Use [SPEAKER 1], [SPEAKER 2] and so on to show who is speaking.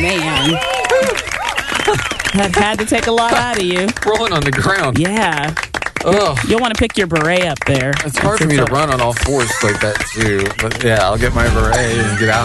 [SPEAKER 1] man. That had to take a lot out of you.
[SPEAKER 2] Rolling on the ground.
[SPEAKER 1] Yeah.
[SPEAKER 2] Oh,
[SPEAKER 1] You'll want to pick your beret up there.
[SPEAKER 2] it's hard for me to run on all fours like that too. But yeah, I'll get my beret and get out.